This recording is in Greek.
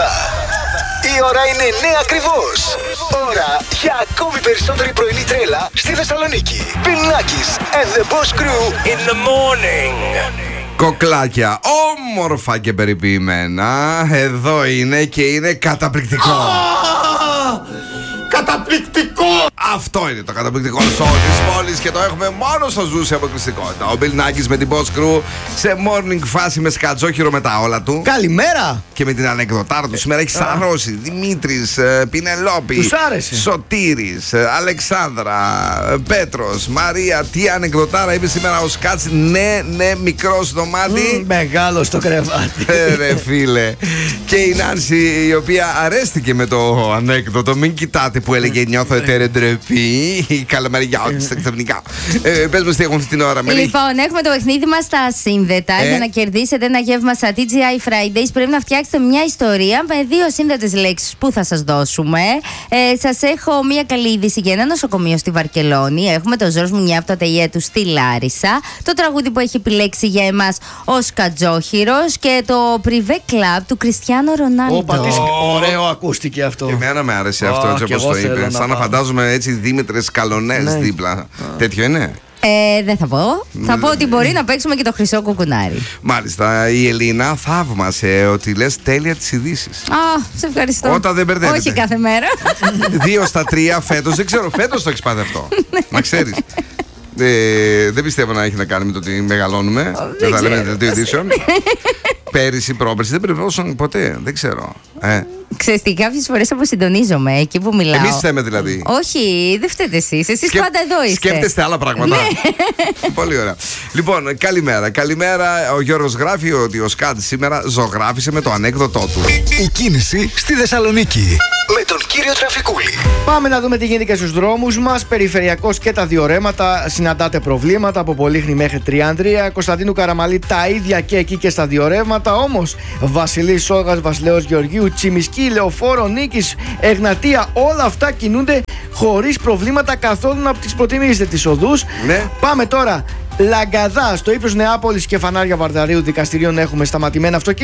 εβδομάδα. Η ώρα είναι 9 ακριβώς. Ώρα για ακόμη περισσότερη πρωινή τρέλα στη Θεσσαλονίκη. Bill Nackis and the Boss Crew in the morning. Κοκλάκια, όμορφα και περιποιημένα. Εδώ είναι και είναι καταπληκτικό. Καταπληκτικό! Αυτό είναι το καταπληκτικό show της πόλης και το έχουμε μόνο στο Ζου σε αποκλειστικότητα. Ο Bill Nackis με την Boss Crew σε morning φάση με σκατζόχυρο με τα όλα του. Καλημέρα! Και με την ανεκδοτάρα του σήμερα έχει σαρώσει Δημήτρης, Πινελόπη, τους άρεσε. Σωτήρης, Αλεξάνδρα, Πέτρος, Μαρία. Τι ανεκδοτάρα είπε σήμερα ο Σκάτς. Ναι, μικρό στο μάτι. Μεγάλο στο κρεβάτι. Ρε φίλε. Και η Νάνση, η οποία αρέστηκε με το ανέκδοτο. Μην κοιτάτε που έλεγε νιώθω εταιρεντρεπή. Η καλαμαριάτη στα ξαφνικά. Πες μας τι έχουμε αυτή την ώρα, Μελή. Λοιπόν, έχουμε το παιχνίδι μας στα σύνδετα. Για να κερδίσετε ένα γεύμα στα TGI Fridays, πρέπει να φτιάξετε μια ιστορία με 2 σύνδετες λέξεις που θα σας δώσουμε. Σας έχω μια καλή είδηση για ένα νοσοκομείο στη Βαρκελόνη. Έχουμε το Ζόρς Μουνιά από το ατελιέ του στη Λάρισα. Το τραγούδι που έχει επιλέξει για εμάς ο Σκατζόχυρος και το Privé Club του Κριστιάνο Ρονάλντο. Ωραίο ακούστηκε αυτό. Και εμένα με άρεσε αυτό έτσι όπως το είπε. Σαν να φαντάζομαι έτσι Δήμητρες Καλονές δίπλα. Τέτοιο είναι. Δεν θα πω. Θα πω ότι μπορεί να παίξουμε και το χρυσό κουκουνάρι. Μάλιστα, η Ελίνα θαύμασε ότι λες τέλεια τις ειδήσεις. Σε ευχαριστώ. Όταν δεν μπερδεύεται. Όχι κάθε μέρα. 2 στα 3 φέτος. Δεν ξέρω, φέτος το έχεις πάθει αυτό. Να ξέρεις. Δεν πιστεύω να έχει να κάνει με το ότι μεγαλώνουμε. Δεν θα λέμε δελτίο ειδήσεων. Πέρυσι, πρόπερσι, δεν περιβάλλωσαν ποτέ. Δεν ξέρω. Ξέρεις τι, κάποιες φορές αποσυντονίζομαι εκεί που μιλάω. Εμείς θέμε δηλαδή. Όχι, δεν φταίτε εσείς. Εσείς πάντα εδώ είστε. Σκέφτεστε άλλα πράγματα. Πολύ ωραία. Λοιπόν, καλημέρα. Καλημέρα. Ο Γιώργος γράφει ότι ο Σκάτ σήμερα ζωγράφησε με το ανέκδοτό του. Η κίνηση στη Θεσσαλονίκη με τον κύριο Τραφικούλη. Πάμε να δούμε τι γίνεται και στους δρόμους μας. Περιφερειακός και τα διορέματα. Συναντάτε προβλήματα από Πολύχνη μέχρι Τριανδρία. Κωνσταντίνου Καραμαλή τα ίδια και εκεί και στα διορέματα. Όμως Βασιλής Σόγας, Βασιλέως Γεωργίου, Τσιμισκή, Λεωφόρο, Νίκης, Εγνατία, όλα αυτά κινούνται χωρίς προβλήματα καθόλου να τις προτιμήσετε τις οδούς. Ναι. Πάμε τώρα. Λαγκαδά, στο ύψος Νεάπολης και Φανάρια Βαρδαρίου δικαστηρίων έχουμε σταματημένα αυτοκίνητα.